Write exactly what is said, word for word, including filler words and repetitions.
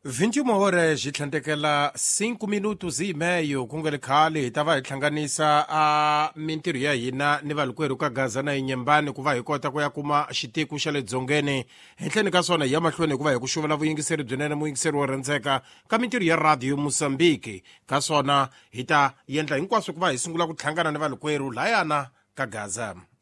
vinte e uma horas hi tlhandlekela cinco minutos hi meyo ku nga le khale hi ta va hi hlanganisa a mintirho ya hina ni valukwerhu ka Gaza na Inyembane ku va hi kota ku ya kuma xitiku xa le dzongeni henhleni ka swona hi ya mahlweni ku va hi ku xuvela vuyingiseri byinene muyingiseri wo rhandzeka ka mintirho ya radio Mosambiki ka swona hi ta endla hinkwaswo ku va hi sungula ku tlhangana ni valukwerhu layana ka Gaza.